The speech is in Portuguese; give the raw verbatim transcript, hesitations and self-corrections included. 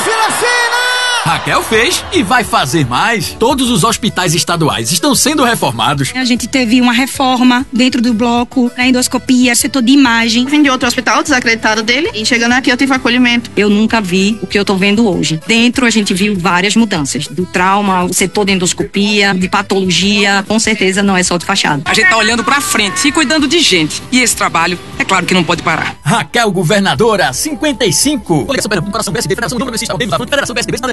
Raquel fez e vai fazer mais. Todos os hospitais estaduais estão sendo reformados. A gente teve uma reforma dentro do bloco, a endoscopia, setor de imagem. Vim de outro hospital desacreditado dele e chegando aqui eu tive acolhimento. Eu nunca vi o que eu tô vendo hoje. Dentro a gente viu várias mudanças. Do trauma, o setor de endoscopia, de patologia. Com certeza não é só de fachada. A gente tá olhando pra frente e cuidando de gente. E esse trabalho, é claro que não pode parar. Raquel Governadora, cinquenta e cinco. Federação B S B, Federação Federação B S B,